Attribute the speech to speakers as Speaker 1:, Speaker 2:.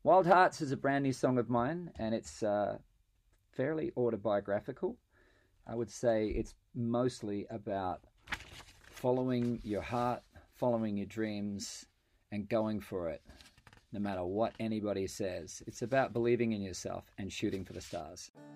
Speaker 1: Wild Hearts is a brand new song of mine, and it's fairly autobiographical. I would say it's mostly about following your heart, following your dreams, and going for it, no matter what anybody says. It's about believing in yourself and shooting for the stars.